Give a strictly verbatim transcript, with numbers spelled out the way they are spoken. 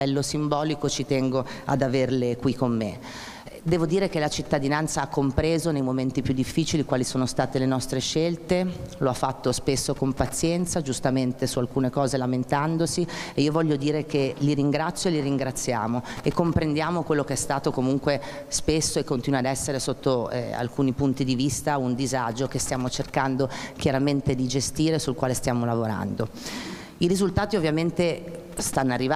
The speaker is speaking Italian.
livello simbolico ci tengo ad averle qui con me. Devo dire che la cittadinanza ha compreso nei momenti più difficili quali sono state le nostre scelte, lo ha fatto spesso con pazienza, giustamente su alcune cose lamentandosi, e io voglio dire che li ringrazio e li ringraziamo e comprendiamo quello che è stato comunque spesso e continua ad essere sotto eh, alcuni punti di vista un disagio che stiamo cercando chiaramente di gestire, sul quale stiamo lavorando. I risultati ovviamente stanno arrivando.